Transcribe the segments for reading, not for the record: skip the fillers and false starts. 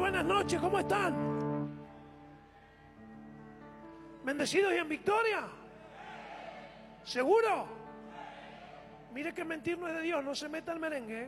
buenas noches, ¿cómo están? ¿Bendecidos y en victoria? ¿Seguro? Mire que mentir no es de Dios, no se meta al merengue.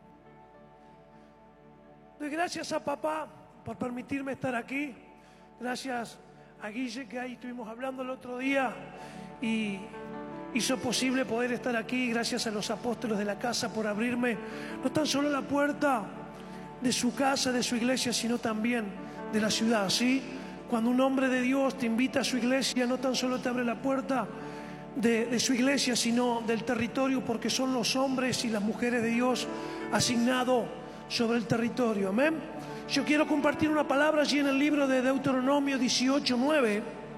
Doy gracias a papá por permitirme estar aquí. Gracias a Guille, que ahí estuvimos hablando el otro día y hizo posible poder estar aquí. Gracias a los apóstoles de la casa por abrirme no tan solo la puerta de su casa, de su iglesia, sino también de la ciudad, ¿sí? Cuando un hombre de Dios te invita a su iglesia, no tan solo te abre la puerta de su iglesia, sino del territorio, porque son los hombres y las mujeres de Dios asignados sobre el territorio. Amén. Yo quiero compartir una palabra allí en el libro de Deuteronomio 18:9.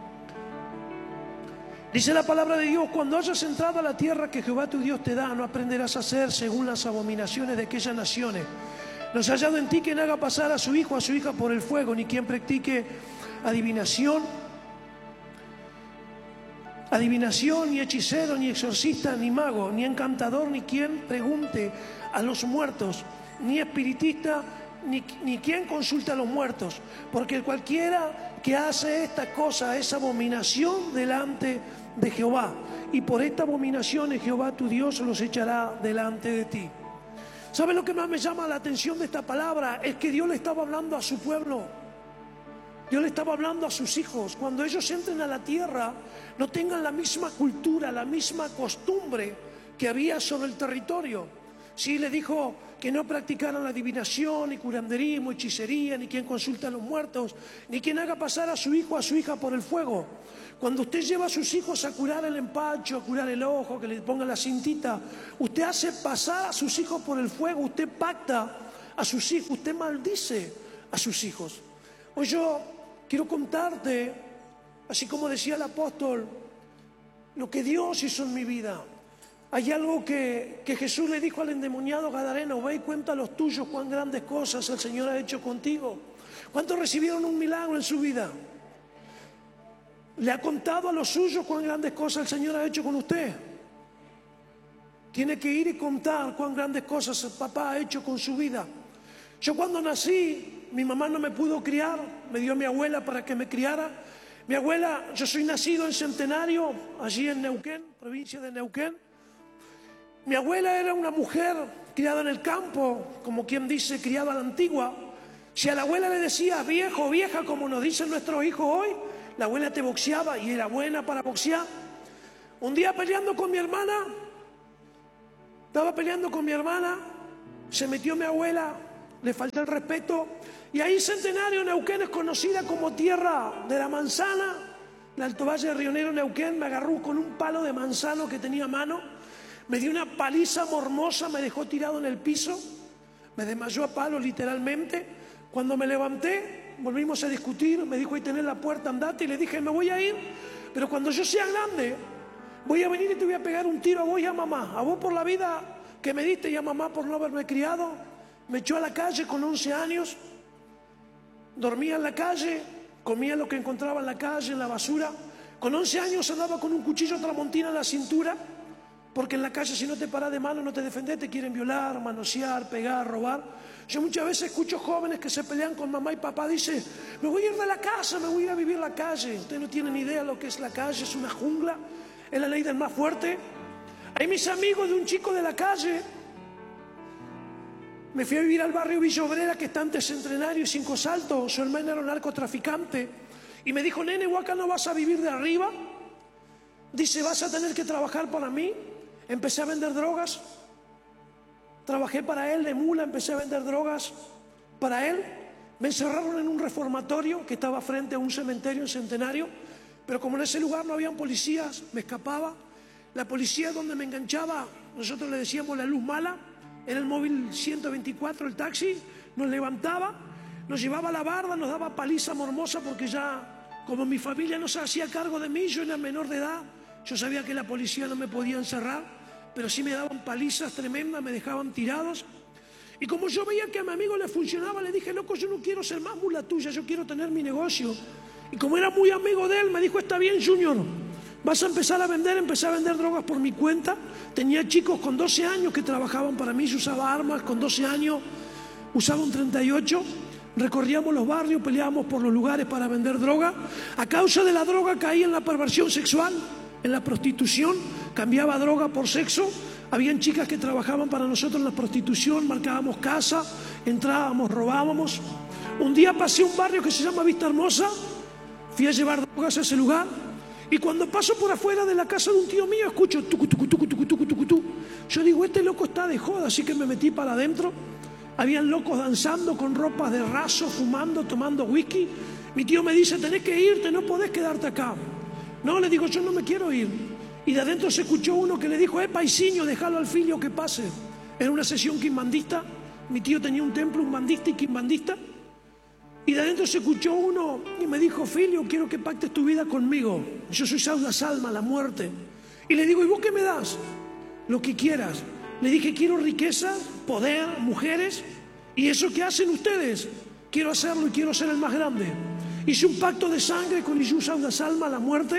Dice la palabra de Dios: cuando hayas entrado a la tierra que Jehová tu Dios te da, no aprenderás a hacer según las abominaciones de aquellas naciones. No se ha hallado en ti quien haga pasar a su hijo o a su hija por el fuego, ni quien practique adivinación, ni hechicero, ni exorcista, ni mago, ni encantador, ni quien pregunte a los muertos, ni espiritista, ni quien consulte a los muertos, porque cualquiera que hace esta cosa es abominación delante de Jehová, y por esta abominación Jehová tu Dios los echará delante de ti. ¿Sabe lo que más me llama la atención de esta palabra? Es que Dios le estaba hablando a su pueblo. Dios le estaba hablando a sus hijos. Cuando ellos entren a la tierra, no tengan la misma cultura, la misma costumbre que había sobre el territorio. Sí, le dijo que no practicaran la adivinación, ni curanderismo, hechicería, ni quien consulta a los muertos, ni quien haga pasar a su hijo o a su hija por el fuego. Cuando usted lleva a sus hijos a curar el empacho, a curar el ojo, que le pongan la cintita, usted hace pasar a sus hijos por el fuego, usted pacta a sus hijos, usted maldice a sus hijos. Hoy yo quiero contarte, así como decía el apóstol, lo que Dios hizo en mi vida. Hay algo que Jesús le dijo al endemoniado gadareno: ve y cuenta a los tuyos cuán grandes cosas el Señor ha hecho contigo. ¿Cuántos recibieron un milagro en su vida? ¿Le ha contado a los suyos cuán grandes cosas el Señor ha hecho con usted? Tiene que ir y contar cuán grandes cosas el papá ha hecho con su vida. Yo cuando nací, mi mamá no me pudo criar, me dio a mi abuela para que me criara. Mi abuela, yo soy nacido en Centenario, allí en Neuquén, provincia de Neuquén. Mi abuela era una mujer criada en el campo, como quien dice, criada a la antigua. Si a la abuela le decía viejo o vieja, como nos dicen nuestros hijos hoy, la abuela te boxeaba y era buena para boxear. Un día peleando con mi hermana, se metió mi abuela, le faltó el respeto. Y ahí Centenario, Neuquén, es conocida como tierra de la manzana. El Alto Valle de Río Negro, Neuquén, me agarró con un palo de manzano que tenía a mano. Me dio una paliza mormosa, me dejó tirado en el piso. Me desmayó a palo literalmente. Cuando me levanté, volvimos a discutir. Me dijo: ahí tenés la puerta, andate. Y le dije: me voy a ir, pero cuando yo sea grande voy a venir y te voy a pegar un tiro a vos y a mamá. A vos por la vida que me diste y a mamá por no haberme criado. Me echó a la calle con 11 años. Dormía en la calle, comía lo que encontraba en la calle, en la basura. Con 11 años andaba con un cuchillo tramontina en la cintura, porque en la calle, si no te paras de mano, no te defendés, te quieren violar, manosear, pegar, robar. Yo muchas veces escucho jóvenes que se pelean con mamá y papá, dicen: me voy a ir de la casa, me voy a ir a vivir la calle. Ustedes no tienen idea lo que es la calle, es una jungla, es la ley del más fuerte. Hay mis amigos de un chico de la calle. Me fui a vivir al barrio Villa Obrera, que está antes Centenario y Cinco Saltos. Su hermano era un narcotraficante. Y me dijo: nene, vos acá no vas a vivir de arriba. Dice: vas a tener que trabajar para mí. Empecé a vender drogas. Trabajé para él de mula, empecé a vender drogas para él. Me encerraron en un reformatorio que estaba frente a un cementerio en Centenario. Pero como en ese lugar no habían policías, me escapaba. La policía donde me enganchaba, nosotros le decíamos la luz mala. Era el móvil 124, el taxi, nos levantaba, nos llevaba a la barda, nos daba paliza mormosa, porque ya, como mi familia no se hacía cargo de mí, yo era menor de edad, yo sabía que la policía no me podía encerrar, pero sí me daban palizas tremendas, me dejaban tirados. Y como yo veía que a mi amigo le funcionaba, le dije: loco, yo no quiero ser más mula tuya, yo quiero tener mi negocio. Y como era muy amigo de él, me dijo: está bien, Junior, vas a empezar a vender. Empecé a vender drogas por mi cuenta. Tenía chicos con 12 años que trabajaban para mí. Yo usaba armas con 12 años, usaba un 38. recorríamos los barrios, peleábamos por los lugares para vender droga. A causa de la droga caí en la perversión sexual, en la prostitución, cambiaba droga por sexo. Habían chicas que trabajaban para nosotros en la prostitución, marcábamos casa, entrábamos, robábamos. Un día pasé a un barrio que se llama Vista Hermosa, fui a llevar drogas a ese lugar, y cuando paso por afuera de la casa de un tío mío, escucho tucu, tucu, tucu, tucu, tucu, tucu, tucu. Yo digo, este loco está de joda, así que me metí para adentro. Habían locos danzando con ropas de raso, fumando, tomando whisky. Mi tío me dice, tenés que irte, no podés quedarte acá. No, le digo, yo no me quiero ir. Y de adentro se escuchó uno que le dijo, paisiño, déjalo al filio que pase. Era una sesión quimbandista. Mi tío tenía un templo umbandista y quimbandista. Y de adentro se escuchó uno y me dijo, filio, quiero que pactes tu vida conmigo. Yo soy Sauda Salma, la muerte. Y le digo, ¿y vos qué me das? Lo que quieras. Le dije, quiero riqueza, poder, mujeres. ¿Y eso que hacen ustedes? Quiero hacerlo y quiero ser el más grande. Hice un pacto de sangre con Jesús Sauda Salma, la muerte.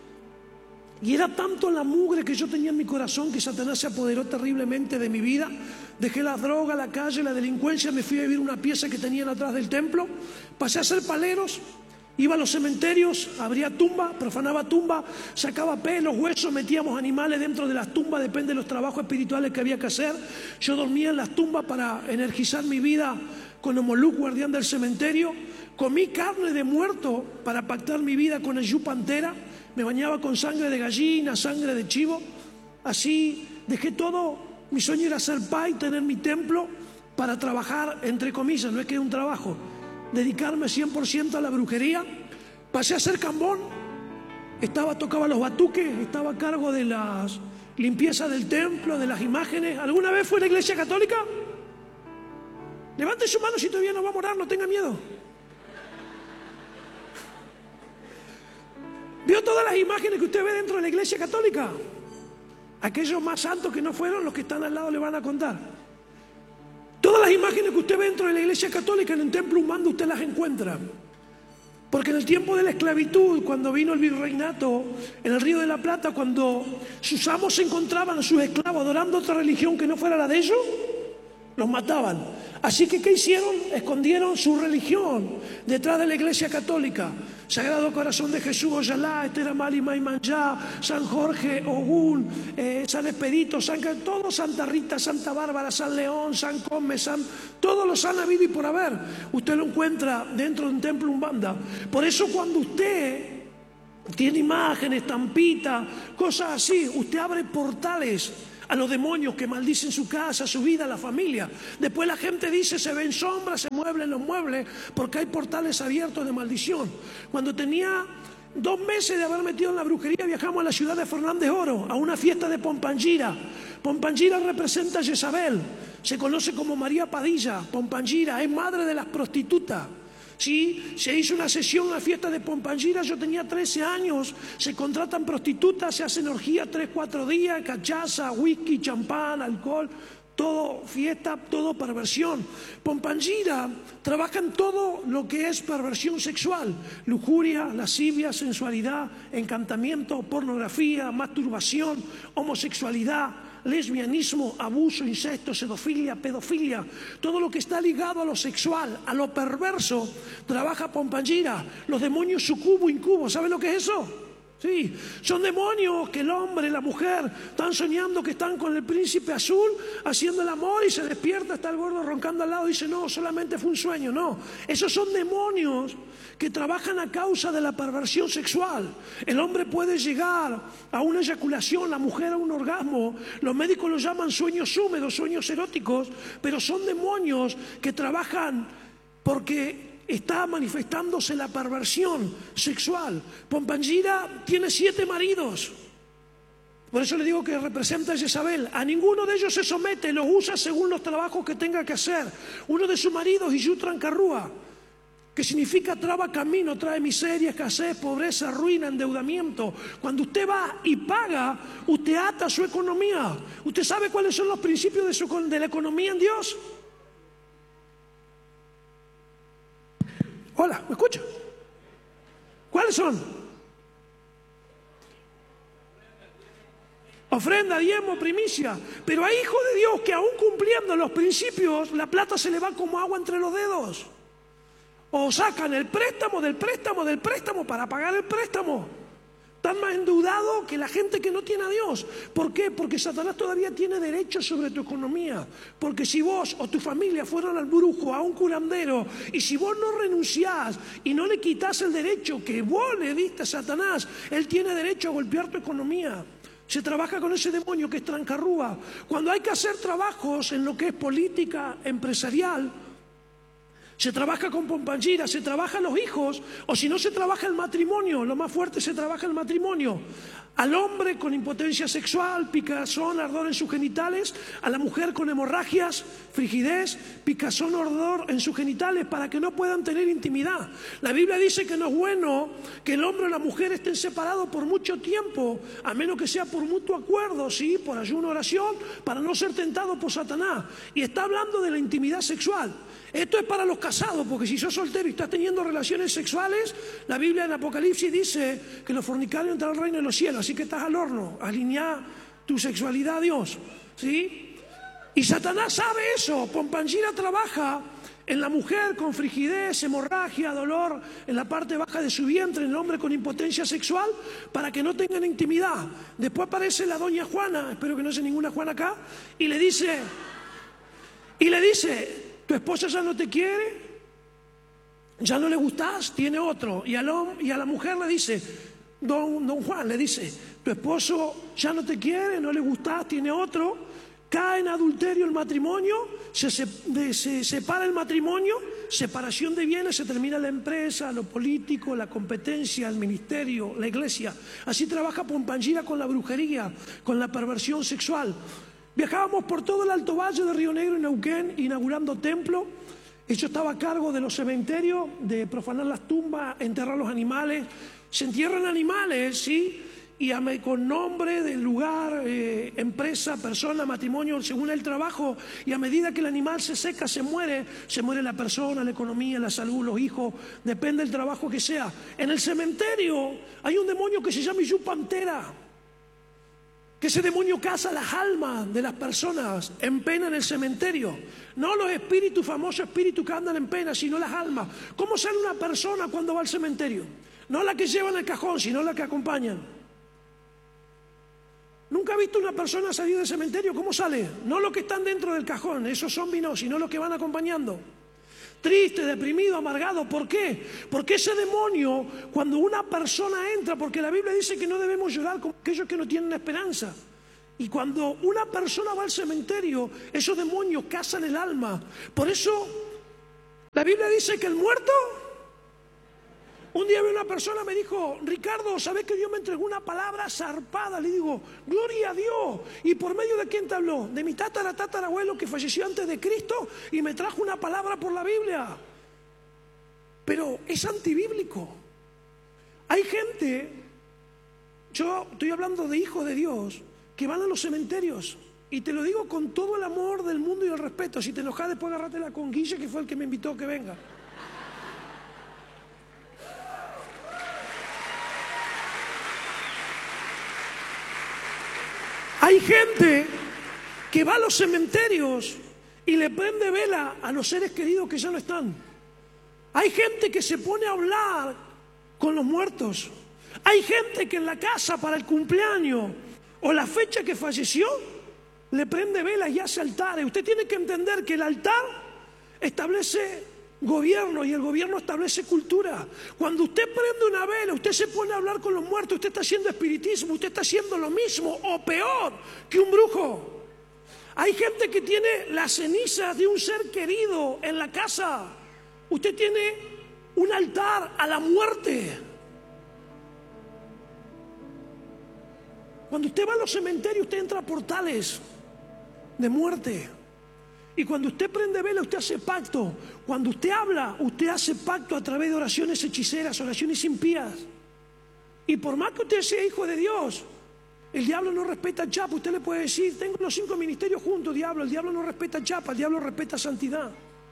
Y era tanto la mugre que yo tenía en mi corazón que Satanás se apoderó terriblemente de mi vida. Dejé la droga, la calle, la delincuencia, me fui a vivir una pieza que tenían atrás del templo. Pasé a ser paleros, iba a los cementerios, abría tumba, profanaba tumba, sacaba pelos, huesos, metíamos animales dentro de las tumbas, depende de los trabajos espirituales que había que hacer. Yo dormía en las tumbas para energizar mi vida con Omoluk, guardián del cementerio. Comí carne de muerto para pactar mi vida con el Yu Pantera. Me bañaba con sangre de gallina, sangre de chivo. Así dejé todo. Mi sueño era ser pai, tener mi templo para trabajar, entre comillas, no es que era un trabajo, dedicarme 100% a la brujería. Pasé a ser cambón, tocaba los batuques, estaba a cargo de las limpiezas del templo, de las imágenes. ¿Alguna vez fue a la iglesia católica? Levante su mano si todavía no va a morar, no tenga miedo. ¿Vio todas las imágenes que usted ve dentro de la iglesia católica? Aquellos más santos que no fueron, los que están al lado le van a contar. Todas las imágenes que usted ve dentro de la iglesia católica, en el templo humano, usted las encuentra. Porque en el tiempo de la esclavitud, cuando vino el virreinato en el Río de la Plata, cuando sus amos se encontraban a sus esclavos adorando otra religión que no fuera la de ellos, los mataban. Así que, ¿qué hicieron? Escondieron su religión detrás de la iglesia católica. Sagrado Corazón de Jesús, Oyalá, Esther Amali, Maimanjá, San Jorge, Ogún, San Expedito, todos, Santa Rita, Santa Bárbara, San León, San Come, todos los han habido y por haber. Usted lo encuentra dentro de un templo umbanda. Por eso cuando usted tiene imágenes, estampitas, cosas así, usted abre portales a los demonios que maldicen su casa, su vida, la familia. Después la gente dice, se ven sombras, se mueven los muebles, porque hay portales abiertos de maldición. Cuando tenía 2 meses de haber metido en la brujería, viajamos a la ciudad de Fernández Oro, a una fiesta de Pompangira. Pompangira representa a Jezabel, se conoce como María Padilla. Pompangira es madre de las prostitutas. Sí, se hizo una sesión en la fiesta de Pompangira, yo tenía 13 años, se contratan prostitutas, se hacen orgías 3-4 días, cachaza, whisky, champán, alcohol, todo fiesta, todo perversión. Pompangira trabajan todo lo que es perversión sexual, lujuria, lascivia, sensualidad, encantamiento, pornografía, masturbación, homosexualidad, lesbianismo, abuso, incesto, sedofilia, pedofilia, todo lo que está ligado a lo sexual, a lo perverso, trabaja Pompangira. Los demonios sucubo, incubo, ¿saben lo que es eso? Sí, son demonios que el hombre y la mujer están soñando que están con el príncipe azul haciendo el amor y se despierta, está el gordo roncando al lado y dice, no, solamente fue un sueño. No, esos son demonios que trabajan a causa de la perversión sexual. El hombre puede llegar a una eyaculación, la mujer a un orgasmo. Los médicos lo llaman sueños húmedos, sueños eróticos, pero son demonios que trabajan porque está manifestándose la perversión sexual. Pompangira tiene 7 maridos. Por eso le digo que representa a Jezabel. A ninguno de ellos se somete, los usa según los trabajos que tenga que hacer. Uno de sus maridos es Yutran Carrúa, que significa traba camino, trae miseria, escasez, pobreza, ruina, endeudamiento. Cuando usted va y paga, usted ata su economía. ¿Usted sabe cuáles son los principios de la economía en Dios? Hola, ¿me escucha? ¿Cuáles son? Ofrenda, diezmo, primicia. Pero hay hijos de Dios que aún cumpliendo los principios, la plata se le va como agua entre los dedos. O sacan el préstamo para pagar el préstamo. Están más endeudados que la gente que no tiene a Dios. ¿Por qué? Porque Satanás todavía tiene derecho sobre tu economía. Porque si vos o tu familia fueron al brujo, a un curandero, y si vos no renunciás y no le quitas el derecho que vos le diste a Satanás, él tiene derecho a golpear tu economía. Se trabaja con ese demonio que es trancarrúa. Cuando hay que hacer trabajos en lo que es política empresarial, se trabaja con pompangira, se trabajan los hijos, o si no se trabaja el matrimonio, lo más fuerte se trabaja el matrimonio. Al hombre con impotencia sexual, picazón, ardor en sus genitales, a la mujer con hemorragias, frigidez, picazón, ardor en sus genitales para que no puedan tener intimidad. La Biblia dice que no es bueno que el hombre o la mujer estén separados por mucho tiempo, a menos que sea por mutuo acuerdo, ¿sí? Por ayuno, oración, para no ser tentados por Satanás. Y está hablando de la intimidad sexual. Esto es para los casados, porque si sos soltero y estás teniendo relaciones sexuales, la Biblia en Apocalipsis dice que los fornicarios entran al reino de los cielos, así que estás al horno, alineá tu sexualidad a Dios, ¿sí? Y Satanás sabe eso. Pompangira trabaja en la mujer con frigidez, hemorragia, dolor en la parte baja de su vientre, en el hombre con impotencia sexual, para que no tengan intimidad. Después aparece la doña Juana, espero que no sea ninguna Juana acá, y le dice, ¿tu esposa ya no te quiere? ¿Ya no le gustás? Tiene otro. Y a la mujer le dice, don Juan le dice, tu esposo ya no te quiere, no le gustás, tiene otro. Cae en adulterio el matrimonio, se separa el matrimonio, separación de bienes, se termina la empresa, lo político, la competencia, el ministerio, la iglesia. Así trabaja Pompangira con la brujería, con la perversión sexual. Viajábamos por todo el Alto Valle de Río Negro y Neuquén inaugurando templos. Yo estaba a cargo de los cementerios, de profanar las tumbas, enterrar los animales. Se entierran animales, ¿sí? Y con nombre del lugar, empresa, persona, matrimonio, según el trabajo. Y a medida que el animal se seca, se muere la persona, la economía, la salud, los hijos, depende del trabajo que sea. En el cementerio hay un demonio que se llama Yupantera, que ese demonio caza las almas de las personas en pena en el cementerio. No los espíritus, famosos espíritus que andan en pena, sino las almas. ¿Cómo sale una persona cuando va al cementerio? No la que lleva en el cajón, sino la que acompañan. ¿Nunca ha visto una persona salir del cementerio? ¿Cómo sale? No los que están dentro del cajón, esos zombies no, sino los que van acompañando. Triste, deprimido, amargado. ¿Por qué? Porque ese demonio, cuando una persona entra, porque la Biblia dice que no debemos llorar como aquellos que no tienen esperanza. Y cuando una persona va al cementerio, esos demonios cazan el alma. Por eso, la Biblia dice que el muerto... Un día una persona me dijo, Ricardo, ¿sabés que Dios me entregó una palabra zarpada? Le digo, gloria a Dios. ¿Y por medio de quién te habló? De mi tatarabuelo que falleció antes de Cristo y me trajo una palabra por la Biblia. Pero es antibíblico. Hay gente, yo estoy hablando de hijos de Dios, que van a los cementerios. Y te lo digo con todo el amor del mundo y el respeto. Si te enojas, después agárratela con Guille, que fue el que me invitó a que venga. Hay gente que va a los cementerios y le prende vela a los seres queridos que ya no están. Hay gente que se pone a hablar con los muertos. Hay gente que en la casa para el cumpleaños o la fecha que falleció le prende velas y hace altares. Usted tiene que entender que el altar establece gobierno y el gobierno establece cultura. Cuando usted prende una vela, usted se pone a hablar con los muertos, usted está haciendo espiritismo, usted está haciendo lo mismo o peor que un brujo. Hay gente que tiene las cenizas de un ser querido en la casa. Usted tiene un altar a la muerte. Cuando usted va a los cementerios, usted entra a portales de muerte. Y cuando usted prende vela, usted hace pacto. Cuando usted habla, usted hace pacto a través de oraciones hechiceras, oraciones impías. Y por más que usted sea hijo de Dios, el diablo no respeta chapa. Usted le puede decir, tengo los 5 ministerios juntos, diablo. El diablo no respeta chapa, el diablo respeta santidad.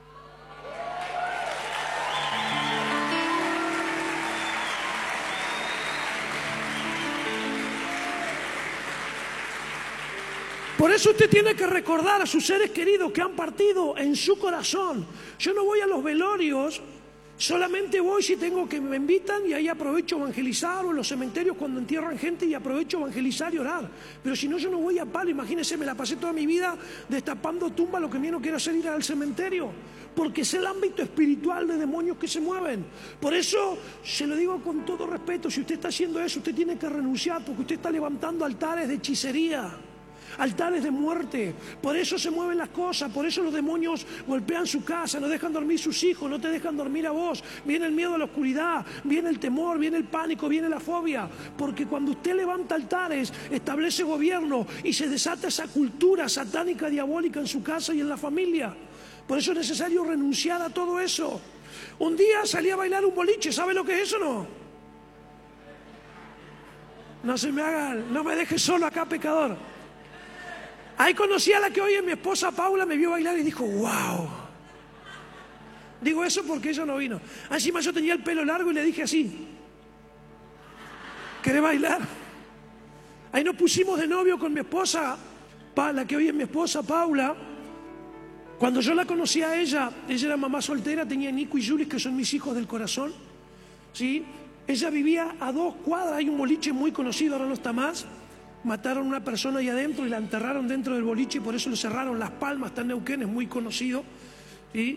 Por eso usted tiene que recordar a sus seres queridos que han partido en su corazón. Yo no voy a los velorios Solamente voy si tengo que me invitan y ahí aprovecho a evangelizar, o en los cementerios cuando entierran gente y aprovecho a evangelizar y orar. Pero si no, yo no voy a palo. Imagínense, me la pasé toda mi vida destapando tumbas, lo que menos quiero hacer es ir al cementerio, porque es el ámbito espiritual de demonios que se mueven. Por eso se lo digo con todo respeto, si usted está haciendo eso, usted tiene que renunciar, porque usted está levantando altares de hechicería, altares de muerte. Por eso se mueven las cosas, por eso los demonios golpean su casa, no dejan dormir sus hijos, no te dejan dormir a vos. Viene el miedo a la oscuridad, viene el temor, viene el pánico, viene la fobia. Porque cuando usted levanta altares, establece gobierno y se desata esa cultura satánica, diabólica en su casa y en la familia. Por eso es necesario renunciar a todo eso. Un día salí a bailar un boliche, ¿sabe lo que es eso o no? No se me hagan, no me deje solo acá, pecador. Ahí conocí a la que hoy es mi esposa Paula, me vio bailar y dijo, wow. Digo eso porque ella no vino. Encima yo tenía el pelo largo y le dije así, ¿querés bailar? Ahí nos pusimos de novio con mi esposa, la que hoy es mi esposa Paula. Cuando yo la conocí a ella era mamá soltera, tenía Nico y Julis, que son mis hijos del corazón, ¿sí? Ella vivía a 2 cuadras, hay un boliche muy conocido, ahora no está más. Mataron a una persona ahí adentro y la enterraron dentro del boliche y por eso lo cerraron. Las Palmas, está en Neuquén, es muy conocido, ¿sí?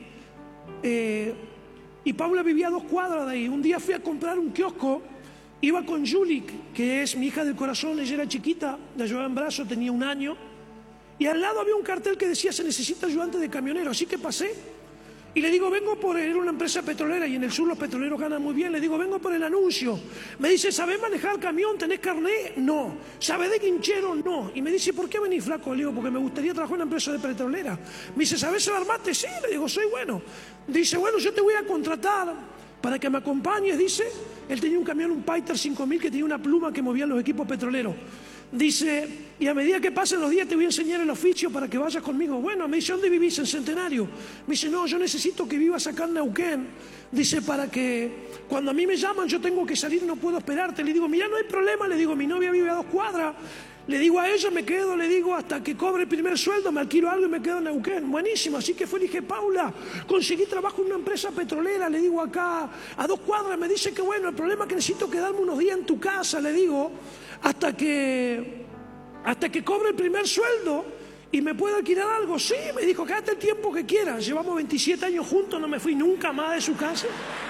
Y Paula vivía a 2 cuadras de ahí. Un día fui a comprar un kiosco, iba con Julie, que es mi hija del corazón, ella era chiquita, la llevaba en brazos, tenía 1 año, y al lado había un cartel que decía, se necesita ayudante de camionero, así que pasé. Y le digo, vengo por... Era una empresa petrolera y en el sur los petroleros ganan muy bien. Le digo, vengo por el anuncio. Me dice, ¿sabés manejar camión? ¿Tenés carnet? No. ¿Sabés de quinchero? No. Y me dice, ¿por qué venís, flaco? Le digo, porque me gustaría trabajar en una empresa de petrolera. Me dice, ¿sabés cebar mate? Sí. Le digo, soy bueno. Dice, bueno, yo te voy a contratar para que me acompañes, dice. Él tenía un camión, un Piter 5000 que tenía una pluma que movía los equipos petroleros. Dice, y a medida que pasen los días te voy a enseñar el oficio para que vayas conmigo. Bueno, me dice, ¿dónde vivís? En Centenario. Me dice, no, yo necesito que vivas acá en Neuquén. Dice, para que cuando a mí me llaman yo tengo que salir, no puedo esperarte. Le digo, mira, no hay problema. Le digo, mi novia vive a 2 cuadras. Le digo a ella, me quedo, le digo, hasta que cobre el primer sueldo, me alquilo algo y me quedo en Neuquén. Buenísimo, así que fue, le dije, Paula, conseguí trabajo en una empresa petrolera, le digo, acá a 2 cuadras. Me dice que bueno, el problema es que necesito quedarme unos días en tu casa, le digo, hasta que cobre el primer sueldo y me pueda alquilar algo. Sí, me dijo, quédate el tiempo que quieras. Llevamos 27 años juntos, no me fui nunca más de su casa.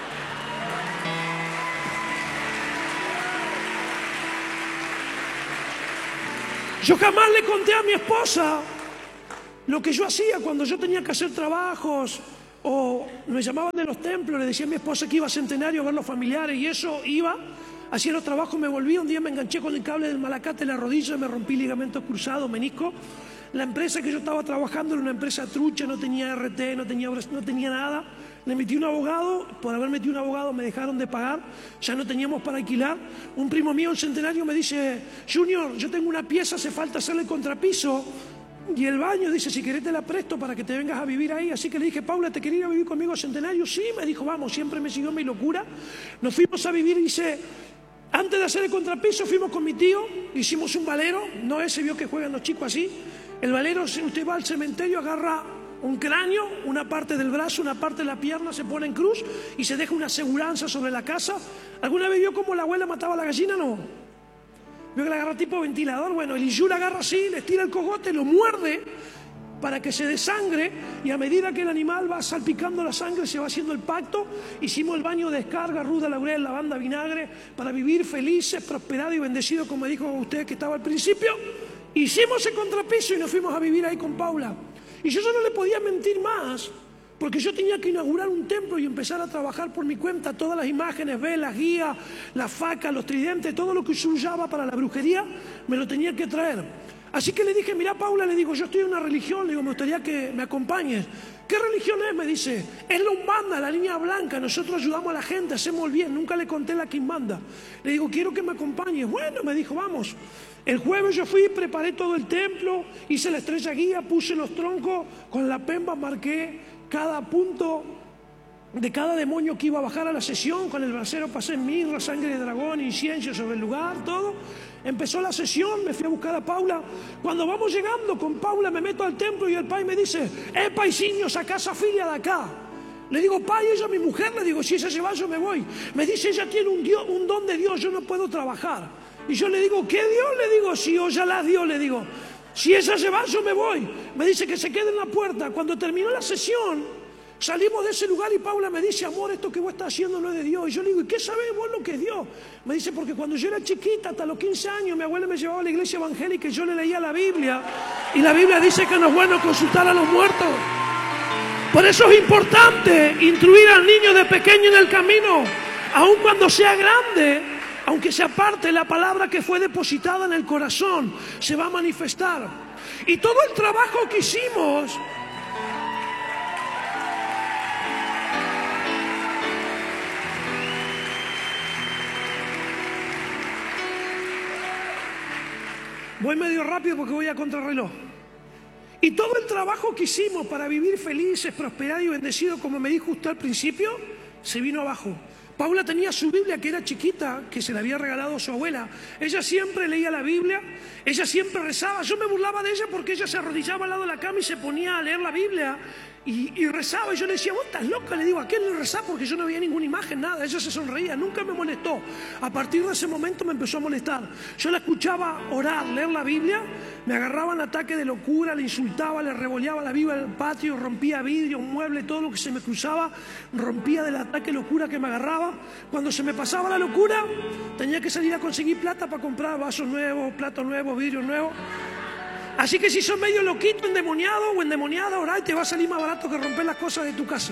Yo jamás le conté a mi esposa lo que yo hacía cuando yo tenía que hacer trabajos o me llamaban de los templos. Le decía a mi esposa que iba a Centenario a ver los familiares y eso iba, hacía los trabajos, me volvía. Un día me enganché con el cable del malacate en la rodilla, me rompí ligamentos cruzados, menisco. La empresa que yo estaba trabajando era una empresa trucha, no tenía RT, no tenía nada. Le metí un abogado, por haber metido un abogado me dejaron de pagar, ya no teníamos para alquilar. Un primo mío en Centenario me dice, Junior, yo tengo una pieza, hace falta hacerle el contrapiso y el baño, dice, si querés te la presto para que te vengas a vivir ahí. Así que le dije, Paula, ¿te querías ir a vivir conmigo a Centenario? Sí, me dijo, vamos, siempre me siguió mi locura. Nos fuimos a vivir, dice, antes de hacer el contrapiso fuimos con mi tío, hicimos un valero, no ese vio que juegan los chicos así. El valero, si usted va al cementerio, agarra un cráneo, una parte del brazo, una parte de la pierna, se pone en cruz y se deja una aseguranza sobre la casa. ¿Alguna vez vio cómo la abuela mataba a la gallina? No. Vio que la agarra tipo ventilador. Bueno, el Iyú la agarra así, le tira el cogote, lo muerde para que se desangre y a medida que el animal va salpicando la sangre se va haciendo el pacto. Hicimos el baño de descarga, ruda, laurel, lavanda, vinagre, para vivir felices, prosperados y bendecidos, como dijo usted que estaba al principio. Hicimos el contrapiso y nos fuimos a vivir ahí con Paula. Y yo no le podía mentir más, porque yo tenía que inaugurar un templo y empezar a trabajar por mi cuenta. Todas las imágenes, velas, guías, las facas, los tridentes, todo lo que se usaba para la brujería, me lo tenía que traer. Así que le dije, mira Paula, le digo, yo estoy en una religión, le digo, me gustaría que me acompañes. ¿Qué religión es? Me dice, es la Umbanda, la línea blanca, nosotros ayudamos a la gente, hacemos el bien, nunca le conté la quimbanda. Le digo, quiero que me acompañes. Bueno, me dijo, vamos. El jueves yo fui, preparé todo el templo, hice la estrella guía, puse los troncos, con la pemba marqué cada punto de cada demonio que iba a bajar a la sesión, con el brasero pasé mirra, sangre de dragón, incienso sobre el lugar, todo. Empezó la sesión, me fui a buscar a Paula. Cuando vamos llegando con Paula me meto al templo y el pai me dice, paisiño, sacá esa filia de acá. Le digo, pa, y ella, mi mujer, le digo, si ella se va, yo me voy. Me dice, ella tiene un don de Dios, yo no puedo trabajar. Y yo le digo, ¿qué Dios? Le digo, si ella la dio, le digo, si ella se va, yo me voy. Me dice que se quede en la puerta. Cuando terminó la sesión, salimos de ese lugar y Paula me dice, amor, esto que vos estás haciendo no es de Dios. Y yo le digo, ¿y qué sabés vos lo que es Dios? Me dice, porque cuando yo era chiquita, hasta los 15 años, mi abuela me llevaba a la iglesia evangélica y yo le leía la Biblia. Y la Biblia dice que no es bueno consultar a los muertos. Por eso es importante instruir al niño de pequeño en el camino, aun cuando sea grande, aunque se aparte, la palabra que fue depositada en el corazón se va a manifestar. Y todo el trabajo que hicimos, voy medio rápido porque voy a contrarreloj. Y todo el trabajo que hicimos para vivir felices, prosperados y bendecidos, como me dijo usted al principio, se vino abajo. Paula tenía su Biblia, que era chiquita, que se la había regalado a su abuela. Ella siempre leía la Biblia, ella siempre rezaba. Yo me burlaba de ella porque ella se arrodillaba al lado de la cama y se ponía a leer la Biblia y rezaba. Y yo le decía, vos estás loca, le digo, ¿a quién le rezás? Porque yo no veía ninguna imagen, nada. Ella se sonreía, nunca me molestó. A partir de ese momento me empezó a molestar. Yo la escuchaba orar, leer la Biblia, me agarraba en ataque de locura, le insultaba, le revoleaba la Biblia en el patio, rompía vidrios, muebles, todo lo que se me cruzaba, rompía del ataque de locura que me agarraba. Cuando se me pasaba la locura, tenía que salir a conseguir plata para comprar vasos nuevos, platos nuevos, vidrios nuevos. Así que si sos medio loquito, endemoniado o endemoniada, orá y te va a salir más barato que romper las cosas de tu casa.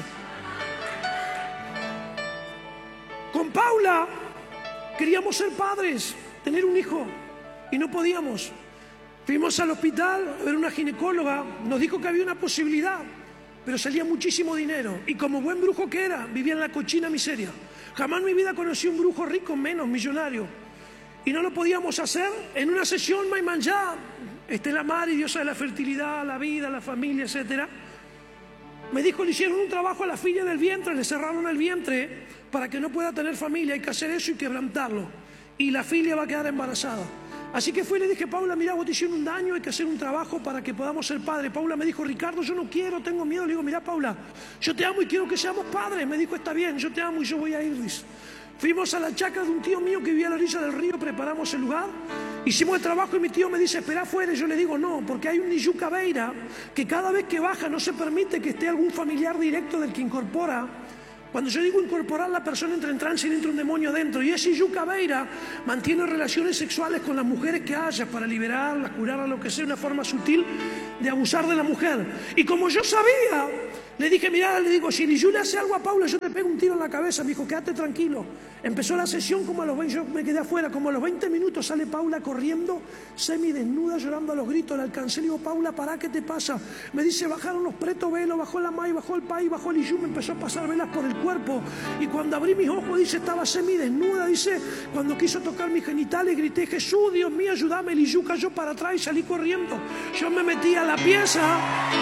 Con Paula queríamos ser padres, tener un hijo, y no podíamos. Fuimos al hospital a ver una ginecóloga, nos dijo que había una posibilidad, pero salía muchísimo dinero. Y como buen brujo que era, vivía en la cochina miseria. Jamás en mi vida conocí un brujo rico, menos millonario. Y no lo podíamos hacer. En una sesión, Maimanjá, Estela Mari, diosa de la fertilidad, la vida, la familia, etc. Me dijo, le hicieron un trabajo a la filla del vientre, le cerraron el vientre para que no pueda tener familia. Hay que hacer eso y quebrantarlo. Y la filla va a quedar embarazada. Así que fui y le dije, Paula, mira, vos te hicieron un daño, hay que hacer un trabajo para que podamos ser padres. Paula me dijo, Ricardo, yo no quiero, tengo miedo. Le digo, mira, Paula, yo te amo y quiero que seamos padres. Me dijo, está bien, yo te amo y yo voy a ir. Fuimos a la chacra de un tío mío que vivía a la orilla del río, preparamos el lugar, hicimos el trabajo y mi tío me dice, espera afuera. Y yo le digo, no, porque hay un Niyú Cabeira que cada vez que baja no se permite que esté algún familiar directo del que incorpora. Cuando yo digo incorporar, la persona entra en trance y entra un demonio dentro. Y ese Niyú Cabeira mantiene relaciones sexuales con las mujeres que haya para liberarlas, curarlas, lo que sea, una forma sutil de abusar de la mujer. Y como yo sabía, le dije, mira, le digo, si Niyú le hace algo a Paula, yo te pego un tiro en la cabeza. Me dijo, quédate tranquilo. Empezó la sesión como a los 20, yo me quedé afuera, como a los 20 minutos sale Paula corriendo, semidesnuda, llorando a los gritos. La alcancé, le digo, Paula, pará, ¿qué te pasa? Me dice, bajaron los pretos velos, bajó la May, bajó el Pai, bajó el Niyú, me empezó a pasar velas por el cuerpo. Y cuando abrí mis ojos, dice, estaba semidesnuda, dice, cuando quiso tocar mis genitales, grité, Jesús, Dios mío, ayúdame. El Niyú cayó para atrás y salí corriendo. Yo me metí a la pieza.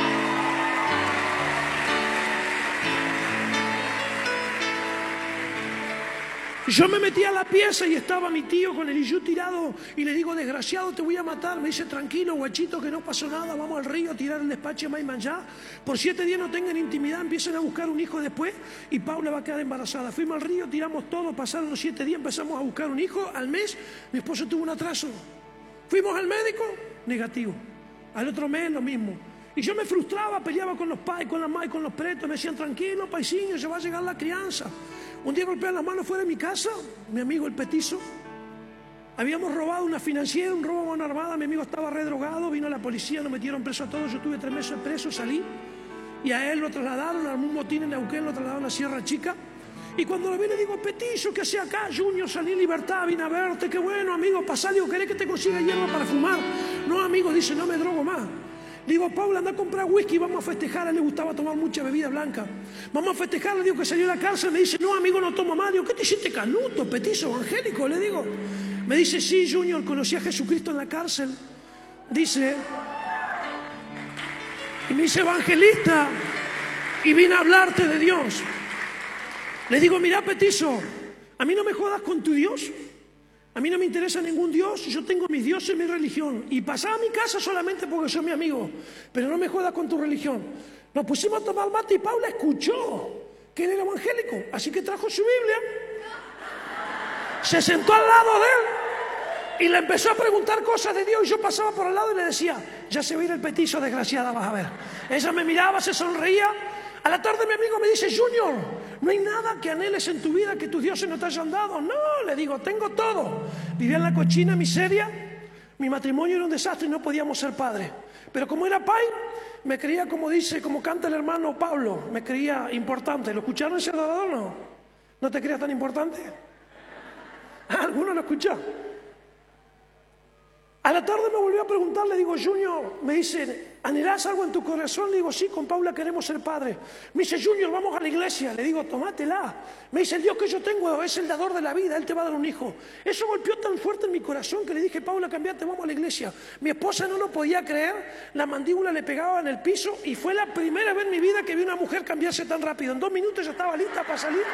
Yo me metí a la pieza y estaba mi tío con el Niyú tirado y le digo, desgraciado, te voy a matar. Me dice, tranquilo, guachito, que no pasó nada, vamos al río a tirar el despacho de Maimanjá. Por 7 días no tengan intimidad, empiecen a buscar un hijo después y Paula va a quedar embarazada. Fuimos al río, tiramos todo, pasaron los 7 días, empezamos a buscar un hijo. Al mes, mi esposo tuvo un atraso. Fuimos al médico, negativo. Al otro mes, lo mismo. Y yo me frustraba, peleaba con los pais, con la May, con los pretos. Me decían, tranquilo, paisiño, ya va a llegar la crianza. Un día golpean las manos fuera de mi casa, mi amigo el petizo. Habíamos robado una financiera, un robo a mano armada, mi amigo estaba redrogado, vino la policía, nos metieron preso a todos, yo tuve 3 meses preso, salí. Y a él lo trasladaron, armó un motín en Neuquén, lo trasladaron a Sierra Chica. Y cuando lo vi le digo, petizo, ¿qué hacía acá? Junior, salí en libertad, vine a verte, qué bueno, amigo, pasá, digo, ¿querés que te consiga hierba para fumar? No, amigo, dice, no me drogo más. Le digo, Paula, anda a comprar whisky, vamos a festejar. A él le gustaba tomar mucha bebida blanca. Vamos a festejar, le digo que salió de la cárcel. Me dice, no, amigo, no tomo más. Le digo, ¿qué te hiciste, canuto, petizo, evangélico? Le digo. Me dice, sí, Junior, conocí a Jesucristo en la cárcel. Dice, y me dice, evangelista, y vine a hablarte de Dios. Le digo, mira, petizo, a mí no me jodas con tu Dios. A mí no me interesa ningún Dios, yo tengo mis dioses y mi religión. Y pasaba a mi casa solamente porque soy mi amigo. Pero no me jodas con tu religión. Nos pusimos a tomar mate y Paula escuchó. que él era evangélico. Así que trajo su Biblia, se sentó al lado de él y le empezó a preguntar cosas de Dios. Y yo pasaba por al lado y le decía, ya se va a ir el petizo, desgraciada, vas a ver. Ella me miraba, se sonreía. A la tarde mi amigo me dice, Junior, no hay nada que anheles en tu vida que tus dioses no te hayan dado. No, le digo, tengo todo. Vivía en la cochina miseria, mi matrimonio era un desastre y no podíamos ser padres. Pero como era pai, me creía, como dice, como canta el hermano Pablo, me creía importante. ¿Lo escucharon ese adorador o no? ¿No te creías tan importante? ¿Alguno lo escuchó? A la tarde me volvió a preguntar, le digo, Junior, me dice, ¿anhelás algo en tu corazón? Le digo, sí, con Paula queremos ser padres. Me dice, Junior, vamos a la iglesia. Le digo, tomátela. Me dice, el Dios que yo tengo es el dador de la vida, Él te va a dar un hijo. Eso golpeó tan fuerte en mi corazón que le dije, Paula, cambiate, vamos a la iglesia. Mi esposa no lo podía creer, la mandíbula le pegaba en el piso y fue la primera vez en mi vida que vi una mujer cambiarse tan rápido. En 2 minutos ya estaba lista para salir.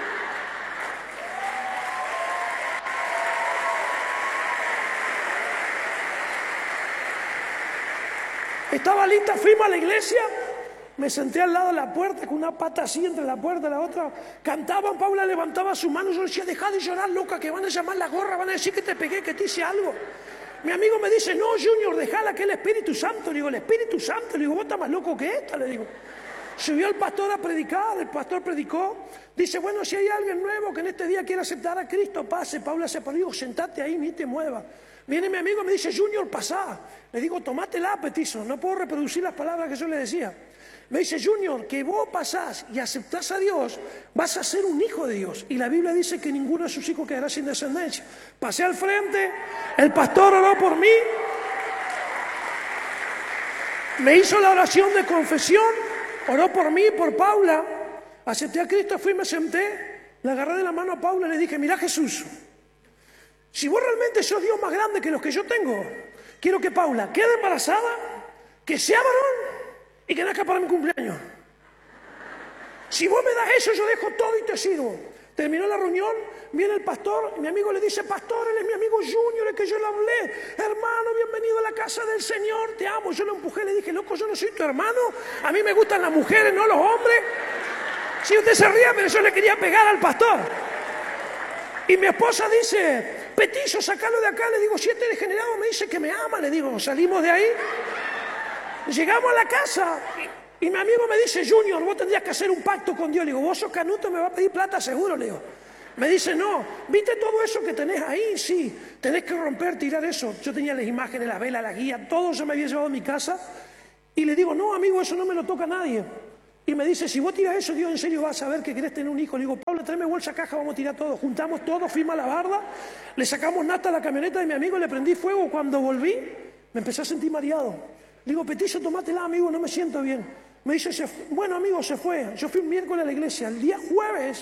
Estaba lista, fuimos a la iglesia, me senté al lado de la puerta con una pata así entre la puerta y la otra. Cantaban, Paula levantaba su mano, yo decía, deja de llorar, loca, que van a llamar la gorra, van a decir que te pegué, que te hice algo. Mi amigo me dice, no, Junior, dejala, que el Espíritu Santo. Le digo, el Espíritu Santo, le digo, vos estás más loco que esta, le digo. Subió el pastor a predicar, el pastor predicó, dice, bueno, si hay alguien nuevo que en este día quiera aceptar a Cristo, pase. Paula se paró, digo, sentate ahí, ni te muevas. Viene mi amigo y me dice, Junior, pasá. Le digo, tomátela, petizo, no puedo reproducir las palabras que yo le decía. Me dice, Junior, que vos pasás y aceptás a Dios, vas a ser un hijo de Dios. Y la Biblia dice que ninguno de sus hijos quedará sin descendencia. Pasé al frente, el pastor oró por mí, me hizo la oración de confesión, oró por mí, por Paula, acepté a Cristo, fui y me senté, le agarré de la mano a Paula y le dije, mira Jesús, si vos realmente sos Dios más grande que los que yo tengo, quiero que Paula quede embarazada, que sea varón y que nazca para mi cumpleaños. Si vos me das eso, yo dejo todo y te sirvo. Terminó la reunión, viene el pastor, y mi amigo le dice, pastor, él es mi amigo Junior, el que yo le hablé. Hermano, bienvenido a la casa del Señor, te amo. Yo lo empujé, le dije, loco, yo no soy tu hermano, a mí me gustan las mujeres, no los hombres. Si usted se ría, pero yo le quería pegar al pastor. Y mi esposa dice, petizo, sacalo de acá. Le digo, si este degenerado me dice que me ama, le digo, salimos de ahí. Llegamos a la casa y mi amigo me dice, Junior, vos tendrías que hacer un pacto con Dios. Le digo, vos sos canuto, me va a pedir plata seguro, le digo. Me dice, no, ¿viste todo eso que tenés ahí? Sí, tenés que romper, tirar eso. Yo tenía las imágenes, las velas, la guía, todo yo me había llevado a mi casa. Y le digo, no, amigo, eso no me lo toca a nadie. Y me dice, si vos tirás eso, Dios en serio va a saber que querés tener un hijo. Le digo, Pablo, tráeme bolsa caja, vamos a tirar todo. Juntamos todo, fuimos a la barda, le sacamos nata a la camioneta de mi amigo, le prendí fuego. Cuando volví, me empecé a sentir mareado. Le digo, petizo, tomátela, amigo, no me siento bien. Me dice, bueno, amigo, se fue. Yo fui un miércoles a la iglesia. El día jueves,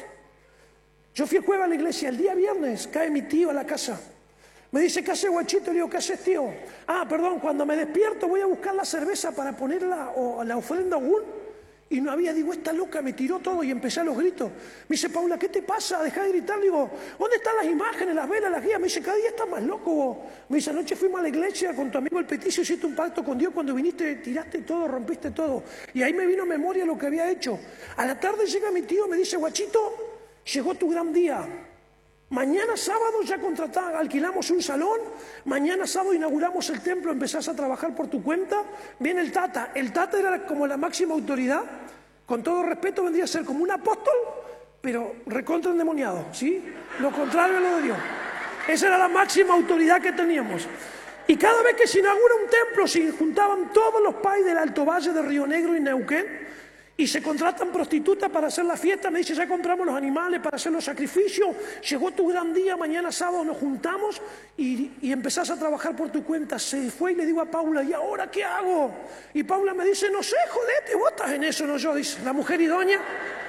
yo fui el jueves a la iglesia. El día viernes cae mi tío a la casa. Me dice, ¿qué haces, guachito? Le digo, ¿qué haces, tío? Ah, perdón, cuando me despierto voy a buscar la cerveza para ponerla o la ofrenda Ogún. Y no había, digo, esta loca me tiró todo y empecé a los gritos. Me dice, Paula, ¿qué te pasa? Deja de gritar. Le digo, ¿dónde están las imágenes, las velas, las guías? Me dice, cada día estás más loco vos. Me dice, anoche fuimos a la iglesia con tu amigo el peticio, hiciste un pacto con Dios, cuando viniste tiraste todo, rompiste todo. Y ahí me vino a memoria lo que había hecho. A la tarde llega mi tío, me dice, guachito, llegó tu gran día. Mañana sábado ya alquilamos un salón, mañana sábado inauguramos el templo, empezás a trabajar por tu cuenta. Viene el Tata era como la máxima autoridad, con todo respeto vendría a ser como un apóstol, pero recontra endemoniado, ¿sí? Lo contrario a lo de Dios. Esa era la máxima autoridad que teníamos. Y cada vez que se inaugura un templo, se juntaban todos los pais del Alto Valle de Río Negro y Neuquén, y se contratan prostitutas para hacer la fiesta. Me dice, ya compramos los animales para hacer los sacrificios, llegó tu gran día, mañana sábado nos juntamos y empezás a trabajar por tu cuenta. Se fue y le digo a Paula, ¿y ahora qué hago? Y Paula me dice, no sé, jodete, vos estás en eso, no yo, dice la mujer idónea.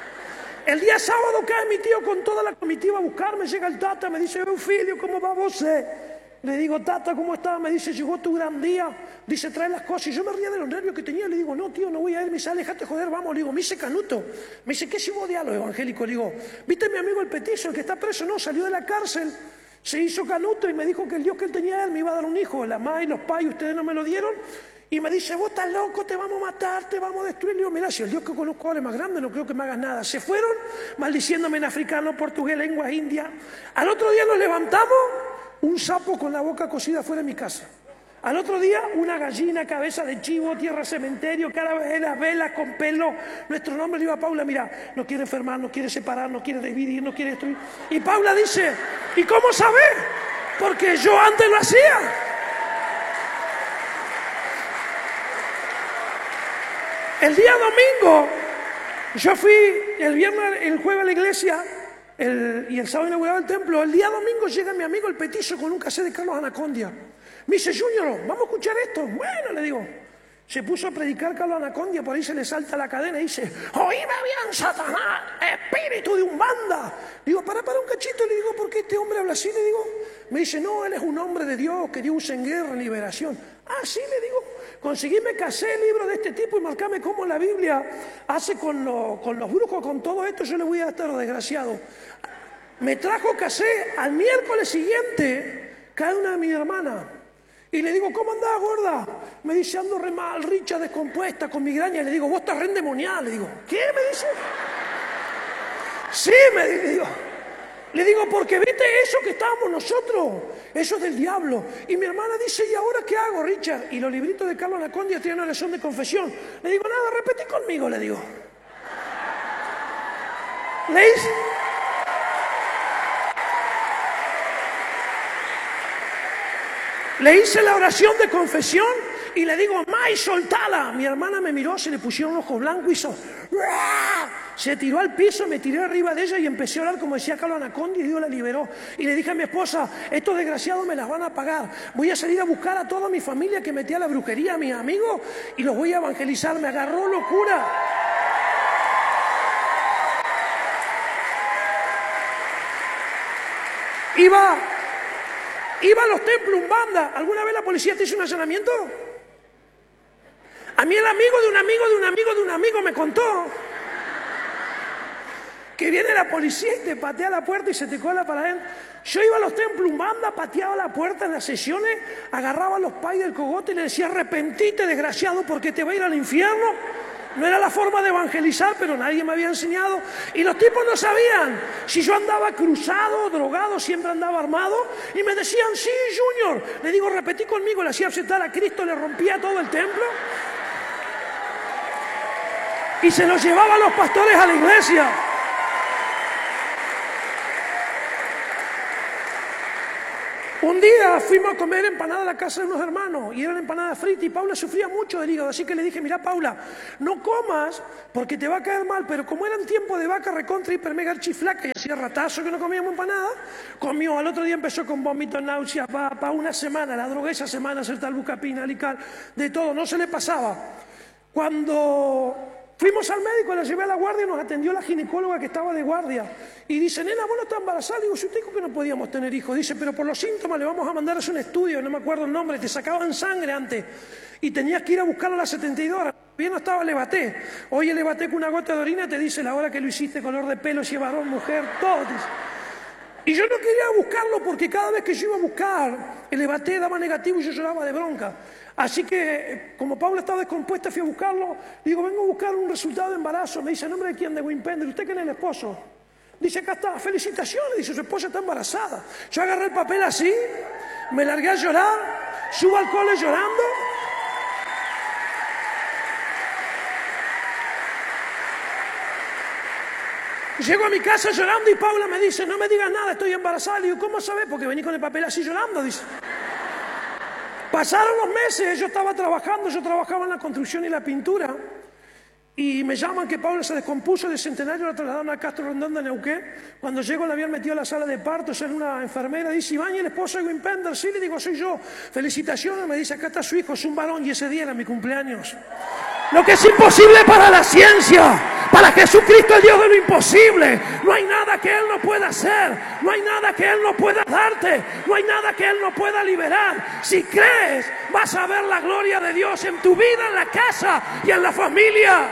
El día sábado cae mi tío con toda la comitiva a buscarme, llega el Tata, me dice, Eufilio, ¿cómo va vos? Le digo, Tata, ¿cómo estás? Me dice, llegó tu gran día. Dice, trae las cosas. Y yo me ría de los nervios que tenía. Le digo, no, tío, no voy a ir. Me dice, alejate, joder, vamos. Le digo, me dice canuto. Me dice, ¿qué si vos odias a los evangélicos? Le digo, ¿viste mi amigo el petizo, el que está preso? No, salió de la cárcel, se hizo canuto y me dijo que el Dios que él tenía él me iba a dar un hijo. La mamá y los pais, ustedes no me lo dieron. Y me dice, vos estás loco, te vamos a matar, te vamos a destruir. Le digo, mira, si el Dios que conozco ahora es más grande, no creo que me hagas nada. Se fueron maldiciéndome en africano, portugués, lengua india. Al otro día nos levantamos, un sapo con la boca cocida fuera de mi casa. Al otro día, una gallina, cabeza de chivo, tierra cementerio, calaveras, velas con pelo. Nuestro nombre le digo a Paula, mira, no quiere enfermar, no quiere separar, no quiere dividir, no quiere destruir. Y Paula dice, ¿y cómo sabés? Porque yo antes lo hacía. El día domingo, yo fui el jueves a la iglesia y el sábado inauguraba el templo. El día domingo llega mi amigo el petizo con un cassette de Carlos Anacondia. Me dice, Junior, vamos a escuchar esto. Bueno, le digo. Se puso a predicar Carlos Anacondia, por ahí se le salta la cadena y dice, oíme bien, Satanás, espíritu de Umbanda. Digo, para un cachito, le digo, ¿por qué este hombre habla así? Le digo, me dice, no, él es un hombre de Dios que Dios usa en guerra, en liberación. Ah, sí, le digo, conseguíme casé libros de este tipo y marcame cómo la Biblia hace con los brujos, con todo esto, yo le voy a estar desgraciado. Me trajo casé, al miércoles siguiente, cae una de mis hermanas. Y le digo, ¿cómo andás, gorda? Me dice, ando re mal, richa, descompuesta, con migraña. Le digo, vos estás re endemoniada. Le digo, ¿qué? Me dice. Sí, le digo, porque viste eso que estábamos nosotros, eso es del diablo. Y mi hermana dice, ¿y ahora qué hago, Richard? Y los libritos de Carlos Anacondia tienen una oración de confesión. Le digo, nada, repetí conmigo, le digo. Le hice la oración de confesión y le digo, May, soltala. Mi hermana me miró, se le pusieron un ojo blanco y hizo, ¡ruah! Se tiró al piso, me tiré arriba de ella y empecé a orar como decía Carlos Anacondia y Dios la liberó. Y le dije a mi esposa, estos desgraciados me las van a pagar. Voy a salir a buscar a toda mi familia que metía a la brujería, a mis amigos, y los voy a evangelizar. Me agarró locura. Iba a los templos Umbanda. ¿Alguna vez la policía te hizo un allanamiento? A mí el amigo de un amigo de un amigo de un amigo me contó que viene la policía y te patea la puerta y se te cola para adentro. Yo iba a los templos Umbanda, pateaba la puerta en las sesiones, agarraba a los pais del cogote y le decía, arrepentite, desgraciado, porque te va a ir al infierno. No era la forma de evangelizar, pero nadie me había enseñado. Y los tipos no sabían si yo andaba cruzado, drogado, siempre andaba armado. Y me decían, sí, Junior. Le digo, repetí conmigo, le hacía aceptar a Cristo, le rompía todo el templo. Y se los llevaba a los pastores a la iglesia. Un día fuimos a comer empanada a la casa de unos hermanos y eran empanadas fritas y Paula sufría mucho del hígado, así que le dije, mira Paula, no comas porque te va a caer mal, pero como eran tiempo de vaca recontra hiper mega archiflaca y hacía ratazo que no comíamos empanada, comió, al otro día empezó con vómito, náusea, para una semana, la drogué esa semana, hacer tal bucapina, alical, de todo, no se le pasaba. Cuando fuimos al médico, la llevé a la guardia y nos atendió la ginecóloga que estaba de guardia. Y dice, nena, vos no estás embarazada. Digo, si usted dijo que no podíamos tener hijos. Dice, pero por los síntomas le vamos a mandar a hacer un estudio, no me acuerdo el nombre, te sacaban sangre antes. Y tenías que ir a buscarlo a las 72 horas. Bien no estaba Levaté. Oye, Levaté con una gota de orina te dice la hora que lo hiciste, color de pelo, si es varón, mujer, todo. Y yo no quería buscarlo porque cada vez que yo iba a buscar, el Levaté daba negativo y yo lloraba de bronca. Así que, como Paula estaba descompuesta, fui a buscarlo. Digo, vengo a buscar un resultado de embarazo. Me dice, ¿en nombre de quién? De Wimpender. ¿Usted quién es el esposo? Dice, acá está, felicitaciones. Dice, su esposa está embarazada. Yo agarré el papel así, me largué a llorar, subo al cole llorando. Llego a mi casa llorando y Paula me dice, no me digas nada, estoy embarazada. Le digo, ¿cómo sabes? Porque vení con el papel así llorando, dice. Pasaron los meses, yo estaba trabajando, yo trabajaba en la construcción y la pintura, y me llaman que Paula se descompuso de Centenario, la trasladaron a Castro Rondón de Neuquén. Cuando llego la habían metido a la sala de parto, era una enfermera, dice, Iván, ¿y el esposo de Wimpender? Sí, le digo, soy yo. Felicitaciones, me dice, acá está su hijo, es un varón, y ese día era mi cumpleaños. Lo que es imposible para la ciencia, para Jesucristo el Dios de lo imposible. No hay nada que Él no pueda hacer, no hay nada que Él no pueda darte, no hay nada que Él no pueda liberar. Si crees, vas a ver la gloria de Dios en tu vida, en la casa y en la familia.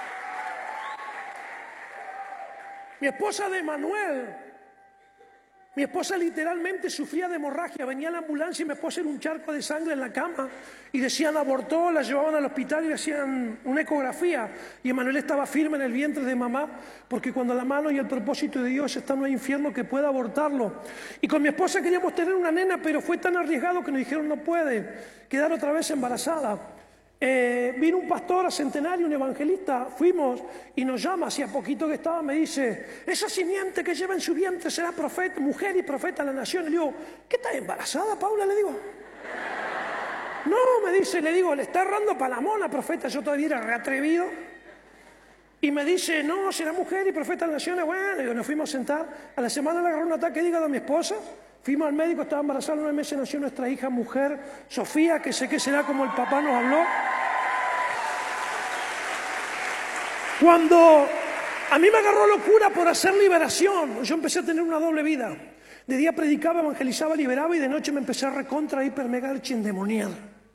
Mi esposa de Manuel Mi esposa literalmente sufría de hemorragia. Venía la ambulancia y mi esposa era un charco de sangre en la cama. Y decían abortó, la llevaban al hospital y le hacían una ecografía. Y Emanuel estaba firme en el vientre de mamá, porque cuando la mano y el propósito de Dios está, no hay infierno que pueda abortarlo. Y con mi esposa queríamos tener una nena, pero fue tan arriesgado que nos dijeron no puede quedar otra vez embarazada. Vino un pastor a Centenario, un evangelista, fuimos y nos llama, hacía poquito que estaba, me dice, esa simiente que lleva en su vientre será profeta, mujer y profeta a la nación. Y le digo, ¿qué estás embarazada, Paula? Le digo, no, me dice, le digo, le está errando para la mona, profeta. Yo todavía era reatrevido. Y me dice, no, será mujer y profeta a la nación. Bueno, digo, nos fuimos a sentar. A la semana le agarró un ataque de hígado a mi esposa. Fuimos al médico, estaba embarazada, 9 meses nació nuestra hija mujer, Sofía, que sé que será como el papá nos habló. Cuando a mí me agarró locura por hacer liberación, yo empecé a tener una doble vida. De día predicaba, evangelizaba, liberaba y de noche me empecé a recontra, hiper, mega, archiendemoniar.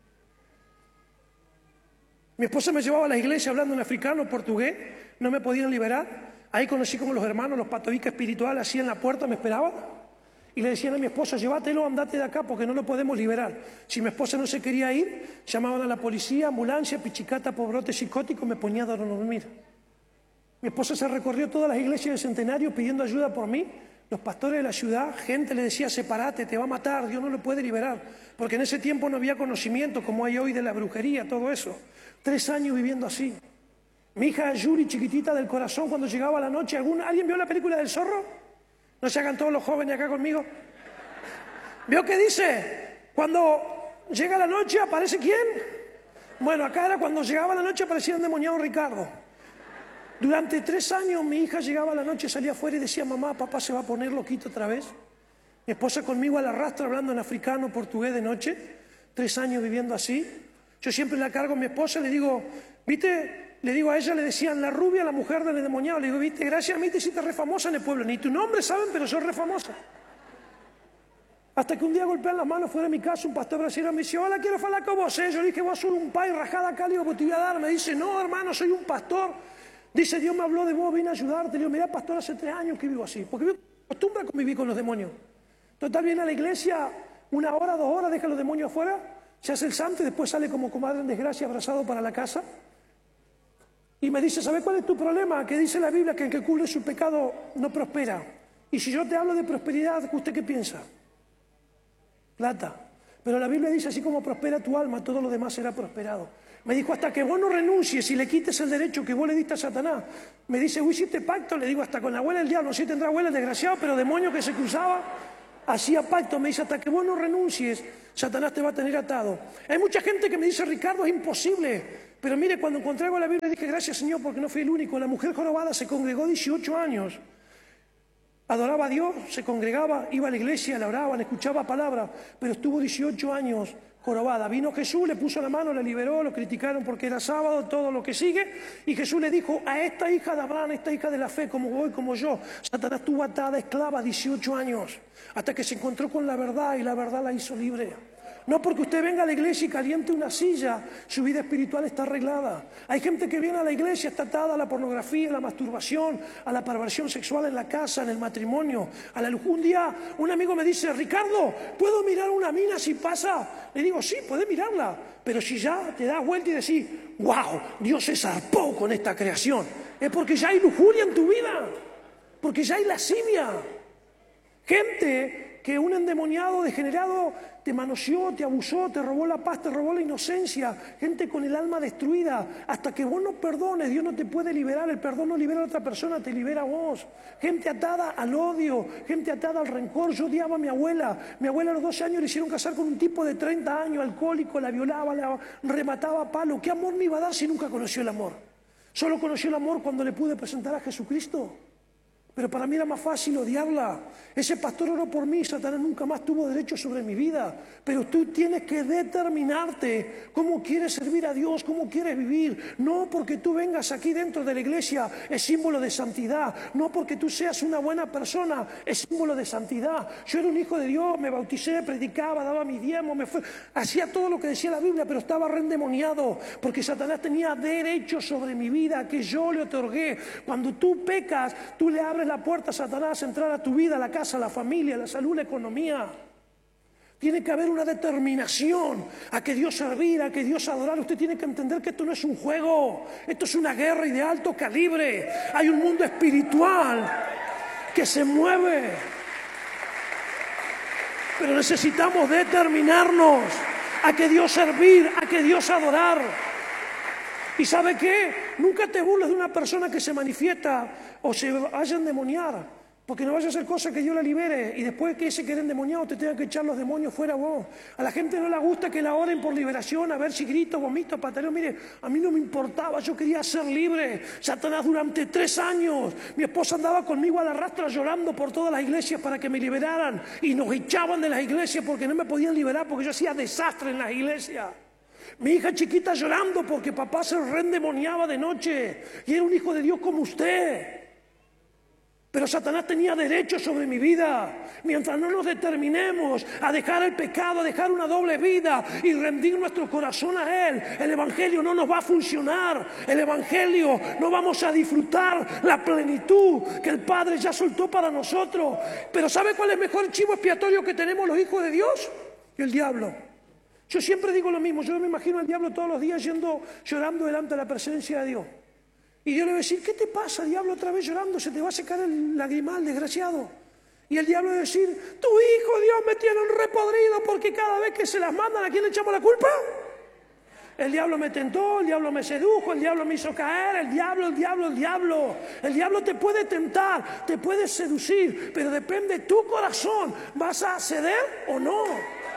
Mi esposa me llevaba a la iglesia hablando en africano, portugués, no me podían liberar. Ahí conocí como los hermanos, los patovica espirituales, así en la puerta me esperaban. Y le decían a mi esposa, llévatelo, andate de acá porque no lo podemos liberar. Si mi esposa no se quería ir, llamaban a la policía, ambulancia, pichicata, pobrote psicótico, me ponía a dormir. Mi esposa se recorrió todas las iglesias del Centenario pidiendo ayuda por mí. Los pastores de la ciudad, gente le decía, sepárate, te va a matar, Dios no lo puede liberar. Porque en ese tiempo no había conocimiento como hay hoy de la brujería, todo eso. 3 años viviendo así. Mi hija Yuri, chiquitita del corazón, cuando llegaba la noche, ¿alguien vio la película del zorro? ¿No se hagan todos los jóvenes acá conmigo? ¿Vio qué dice? Cuando llega la noche, ¿aparece quién? Bueno, acá era cuando llegaba la noche aparecía el endemoniado Ricardo. Durante 3 años mi hija llegaba a la noche, salía afuera y decía, mamá, papá se va a poner loquito otra vez. Mi esposa conmigo a la rastra hablando en africano, portugués de noche. 3 años viviendo así. Yo siempre la cargo a mi esposa, le digo, ¿viste? Le digo a ella, le decían la rubia, la mujer del endemoniado. Le digo, viste, gracias a mí te hiciste re famosa en el pueblo. Ni tu nombre saben, pero soy re famosa. Hasta que un día golpean las manos fuera de mi casa, un pastor brasileño me dice, hola, quiero hablar con vos. Yo le dije, vos sos un pai rajada acá, le digo, pues te voy a dar. Me dice, no, hermano, soy un pastor. Dice, Dios me habló de vos, vine a ayudarte. Le digo, mira, pastor, hace 3 años que vivo así. Porque me acostumbro a convivir con los demonios. Total, viene a la iglesia 1 hora, 2 horas, deja a los demonios afuera, se hace el santo y después sale como comadre en desgracia abrazado para la casa. Y me dice, ¿sabes cuál es tu problema? Que dice la Biblia que el que cubre su pecado no prospera. Y si yo te hablo de prosperidad, ¿usted qué piensa? Plata. Pero la Biblia dice, así como prospera tu alma, todo lo demás será prosperado. Me dijo, hasta que vos no renuncies y le quites el derecho que vos le diste a Satanás. Me dice, ¿vos hiciste pacto? Le digo, hasta con la abuela del diablo. Sí tendrá abuela el desgraciado, pero demonio que se cruzaba, hacía pacto. Me dice, hasta que vos no renuncies, Satanás te va a tener atado. Hay mucha gente que me dice, Ricardo, es imposible. Pero mire, cuando encontré algo en la Biblia dije, gracias Señor, porque no fui el único. La mujer jorobada se congregó 18 años. Adoraba a Dios, se congregaba, iba a la iglesia, la oraban, escuchaba palabras, pero estuvo 18 años jorobada. Vino Jesús, le puso la mano, la liberó, lo criticaron porque era sábado, todo lo que sigue, y Jesús le dijo, a esta hija de Abraham, esta hija de la fe, como vos y como yo, Satanás estuvo atada, esclava, 18 años, hasta que se encontró con la verdad y la verdad la hizo libre. No porque usted venga a la iglesia y caliente una silla, su vida espiritual está arreglada. Hay gente que viene a la iglesia, está atada a la pornografía, a la masturbación, a la perversión sexual en la casa, en el matrimonio. Un día un amigo me dice, Ricardo, ¿puedo mirar una mina si pasa? Le digo, sí, puedes mirarla, pero si ya te das vuelta y decís, wow, Dios se zarpó con esta creación, es porque ya hay lujuria en tu vida, porque ya hay lascivia. Gente que un endemoniado degenerado te manoseó, te abusó, te robó la paz, te robó la inocencia. Gente con el alma destruida. Hasta que vos no perdones, Dios no te puede liberar. El perdón no libera a otra persona, te libera a vos. Gente atada al odio, gente atada al rencor. Yo odiaba a mi abuela. Mi abuela a los 12 años le hicieron casar con un tipo de 30 años, alcohólico, la violaba, la remataba a palo. ¿Qué amor me iba a dar si nunca conoció el amor? Solo conoció el amor cuando le pude presentar a Jesucristo. Pero para mí era más fácil odiarla. Ese pastor oró por mí, Satanás nunca más tuvo derecho sobre mi vida. Pero tú tienes que determinarte cómo quieres servir a Dios, cómo quieres vivir. No porque tú vengas aquí dentro de la iglesia es símbolo de santidad. No porque tú seas una buena persona es símbolo de santidad. Yo era un hijo de Dios, me bauticé, predicaba, daba mi diezmo, hacía todo lo que decía la Biblia, pero estaba reendemoniado porque Satanás tenía derecho sobre mi vida que yo le otorgué. Cuando tú pecas, tú le abres abres la puerta a Satanás a entrar a tu vida, a la casa, a la familia, a la salud, la economía. Tiene que haber una determinación a que Dios servir, a que Dios adorar. Usted tiene que entender que esto no es un juego, esto es una guerra y de alto calibre. Hay un mundo espiritual que se mueve. Pero necesitamos determinarnos a que Dios servir, a que Dios adorar. ¿Y sabe qué? Nunca te burles de una persona que se manifiesta o se vaya a endemoniar. Porque no vaya a hacer cosas que Dios la libere y después que ese quede endemoniado te tenga que echar los demonios fuera vos. A la gente no le gusta que la oren por liberación, a ver si grito, vomito, pataleo. Mire, a mí no me importaba, yo quería ser libre. Satanás durante 3 años, mi esposa andaba conmigo a la rastra llorando por todas las iglesias para que me liberaran y nos echaban de las iglesias porque no me podían liberar porque yo hacía desastre en las iglesias. Mi hija chiquita llorando porque papá se reendemoniaba de noche y era un hijo de Dios como usted. Pero Satanás tenía derecho sobre mi vida. Mientras no nos determinemos a dejar el pecado, a dejar una doble vida y rendir nuestro corazón a Él, el Evangelio no nos va a funcionar. El Evangelio no vamos a disfrutar la plenitud que el Padre ya soltó para nosotros. Pero ¿sabe cuál es el mejor chivo expiatorio que tenemos los hijos de Dios? El diablo. Yo siempre digo lo mismo. Yo me imagino al diablo todos los días llorando delante de la presencia de Dios. Y Dios le va a decir, ¿qué te pasa, diablo, otra vez llorando? Se te va a secar el lagrimal, desgraciado. Y el diablo va a decir, tu hijo, Dios, me tiene un repodrido porque cada vez que se las mandan, ¿a quién le echamos la culpa? El diablo me tentó, el diablo me sedujo, el diablo me hizo caer, el diablo. El diablo te puede tentar, te puede seducir, pero depende de tu corazón. ¿Vas a ceder o no?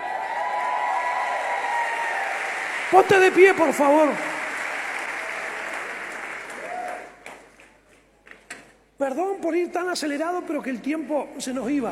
Ponte de pie, por favor. Perdón por ir tan acelerado, pero que el tiempo se nos iba.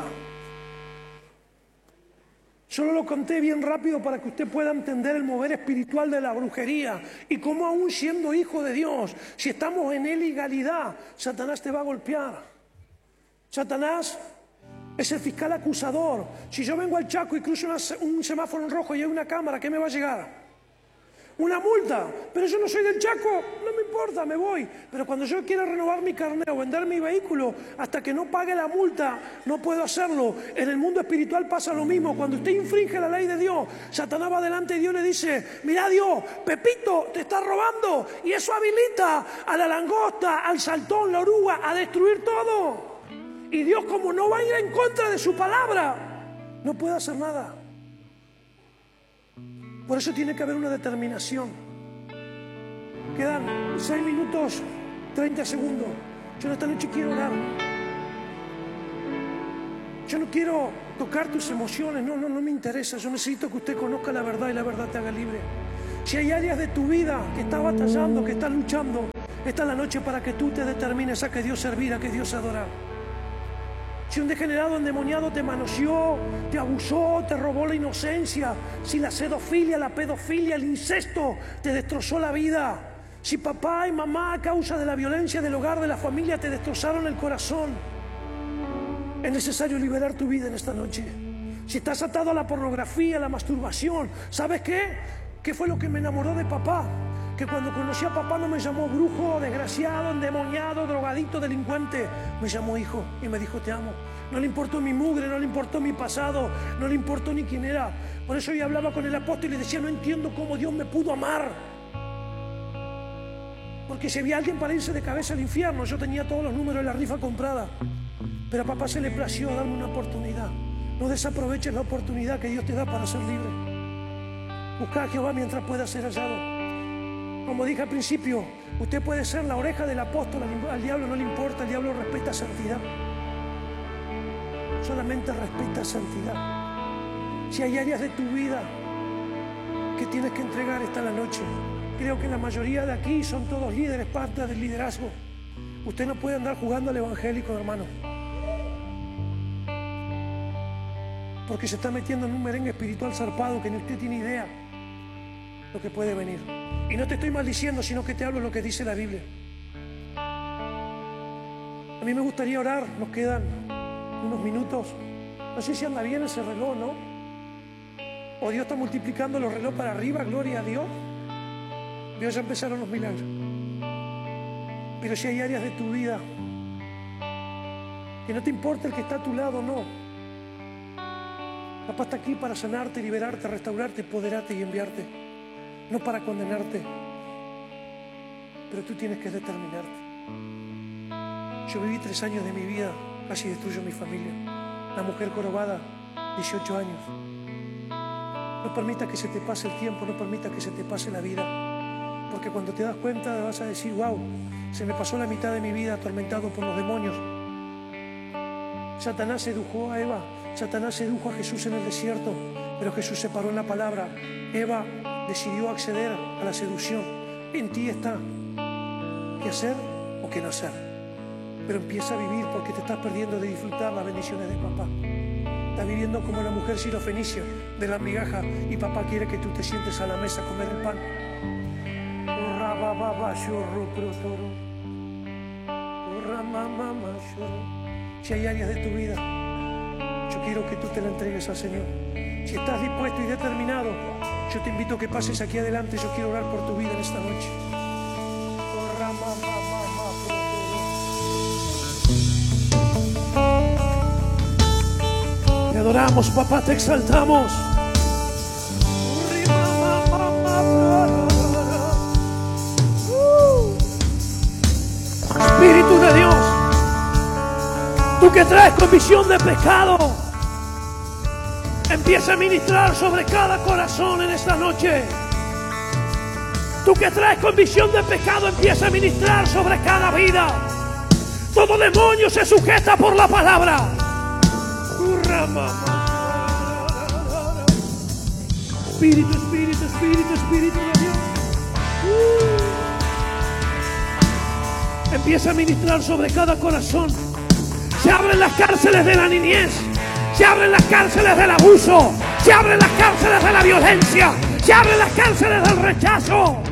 Solo lo conté bien rápido para que usted pueda entender el mover espiritual de la brujería y cómo aún siendo hijo de Dios, si estamos en ilegalidad, Satanás te va a golpear. Satanás es el fiscal acusador. Si yo vengo al Chaco y cruzo un semáforo en rojo y hay una cámara, ¿qué me va a llegar? Una multa, pero yo no soy del Chaco, no me importa, me voy. Pero cuando yo quiero renovar mi carnet o vender mi vehículo, hasta que no pague la multa, no puedo hacerlo. En el mundo espiritual pasa lo mismo. Cuando usted infringe la ley de Dios, Satanás va delante de Dios y le dice, mira Dios, Pepito te está robando. Y eso habilita a la langosta, al saltón, la oruga, a destruir todo. Y Dios, como no va a ir en contra de su palabra, no puede hacer nada. Por eso tiene que haber una determinación. Quedan 6 minutos, 30 segundos. Yo esta noche quiero orar. Yo no quiero tocar tus emociones, no me interesa. Yo necesito que usted conozca la verdad y la verdad te haga libre. Si hay áreas de tu vida que estás batallando, que estás luchando, esta es la noche para que tú te determines a que Dios servir, a que Dios adorar. Si un degenerado endemoniado te manoseó, te abusó, te robó la inocencia, si la sedofilia, la pedofilia, el incesto te destrozó la vida, si papá y mamá a causa de la violencia del hogar, de la familia, te destrozaron el corazón, es necesario liberar tu vida en esta noche. Si estás atado a la pornografía, a la masturbación, ¿sabes qué? ¿Qué fue lo que me enamoró de papá? Que cuando conocí a papá no me llamó brujo, desgraciado, endemoniado, drogadito, delincuente. Me llamó hijo y me dijo te amo. No le importó mi mugre, no le importó mi pasado, no le importó ni quién era. Por eso yo hablaba con el apóstol y le decía, no entiendo cómo Dios me pudo amar. Porque si había alguien para irse de cabeza al infierno, yo tenía todos los números de la rifa comprada. Pero a papá se le plació darme una oportunidad. No desaproveches la oportunidad que Dios te da para ser libre. Busca a Jehová mientras pueda ser hallado. Como dije al principio, usted puede ser la oreja del apóstol, al diablo no le importa, el diablo respeta santidad. Solamente respeta santidad. Si hay áreas de tu vida que tienes que entregar esta la noche, creo que la mayoría de aquí son todos líderes, parte del liderazgo. Usted no puede andar jugando al evangélico, hermano. Porque se está metiendo en un merengue espiritual zarpado que ni usted tiene idea lo que puede venir. Y no te estoy maldiciendo, sino que te hablo lo que dice la Biblia. A mí me gustaría orar, nos quedan unos minutos. No sé si anda bien ese reloj, ¿no? O Dios está multiplicando los relojes para arriba, gloria a Dios. Dios, ya empezaron los milagros. Pero si hay áreas de tu vida Que no te importa el que está a tu lado, no. Papá está aquí para sanarte, liberarte, restaurarte, empoderarte y enviarte. No para condenarte. Pero tú tienes que determinarte. Yo viví 3 años de mi vida, casi destruyo mi familia. La mujer jorobada, 18 años. No permita que se te pase el tiempo, no permita que se te pase la vida. Porque cuando te das cuenta vas a decir, wow, se me pasó la mitad de mi vida atormentado por los demonios. Satanás sedujo a Eva, Satanás sedujo a Jesús en el desierto, pero Jesús se paró en la palabra. Eva decidió acceder a la seducción. En ti está qué hacer o qué no hacer. Pero empieza a vivir, porque te estás perdiendo de disfrutar las bendiciones de papá. Estás viviendo como la mujer sirofenicia de la migaja, y papá quiere que tú te sientes a la mesa a comer el pan. Si hay áreas de tu vida, yo quiero que tú te la entregues al Señor. Si estás dispuesto y determinado, yo te invito a que pases aquí adelante. Yo quiero orar por tu vida en esta noche. Te adoramos, papá, te exaltamos. Espíritu de Dios, tú que traes convicción de pecado, empieza a ministrar sobre cada corazón en esta noche. Tú que traes convicción de pecado, empieza a ministrar sobre cada vida. Todo demonio se sujeta por la palabra. Espíritu, Espíritu, Espíritu, Espíritu de Dios. Empieza a ministrar sobre cada corazón. Se abren las cárceles de la niñez. Se abren las cárceles del abuso. Se abren las cárceles de la violencia. Se abren las cárceles del rechazo.